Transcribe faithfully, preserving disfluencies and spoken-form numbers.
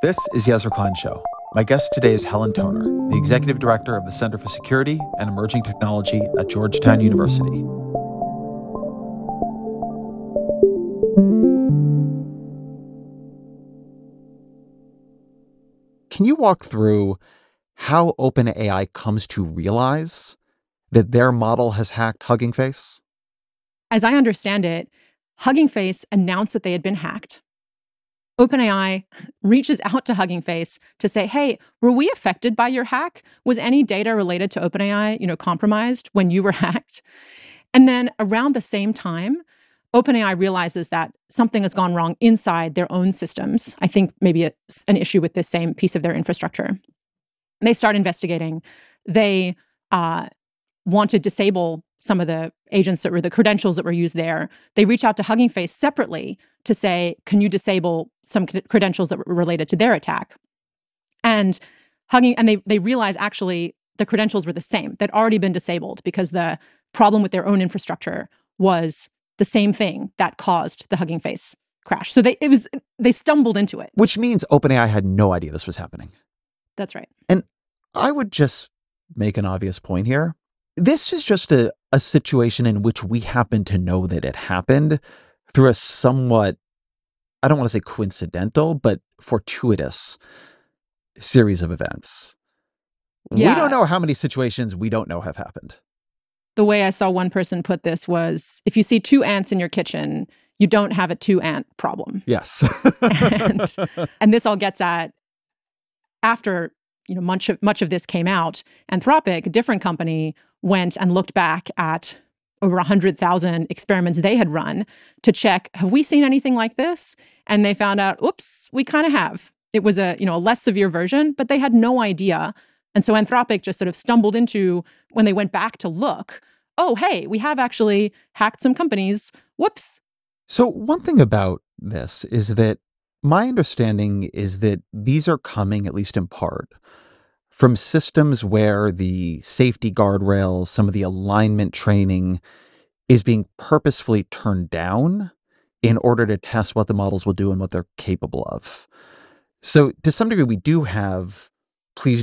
This is Yezra Klein Show. My guest today is Helen Toner, the Executive Director of the Center for Security and Emerging Technology at Georgetown University. Can you walk through how OpenAI comes to realize that their model has hacked Hugging Face? As I understand it, Hugging Face announced that they had been hacked. OpenAI reaches out to Hugging Face to say, hey, were we affected by your hack? Was any data related to OpenAI, you know, compromised when you were hacked? And then around the same time, OpenAI realizes that something has gone wrong inside their own systems. I think maybe it's an issue with this same piece of their infrastructure. They start investigating. They uh, want to disable some of the agents that were the credentials that were used there. They reach out to Hugging Face separately to say, can you disable some credentials that were related to their attack? And Hugging, and they they realize actually the credentials were the same. They'd already been disabled because the problem with their own infrastructure was the same thing that caused the Hugging Face crash. So they it was they stumbled into it. Which means OpenAI had no idea this was happening. That's right. And I would just make an obvious point here. This is just a, a situation in which we happen to know that it happened through a somewhat, I don't want to say coincidental, but fortuitous series of events. Yeah. We don't know how many situations we don't know have happened. The way I saw one person put this was, if you see two ants in your kitchen, you don't have a two ant problem. Yes. and, and this all gets at, after you know much of much of this came out, Anthropic, a different company, went and looked back at over one hundred thousand experiments they had run to check, have we seen anything like this? And they found out, oops, we kind of have. It was a you know a less severe version, but they had no idea. And so Anthropic just sort of stumbled into, when they went back to look, oh, hey, we have actually hacked some companies. Whoops. So one thing about this is that my understanding is that these are coming, at least in part, from systems where the safety guardrails, some of the alignment training is being purposefully turned down in order to test what the models will do and what they're capable of. So to some degree, we do have, please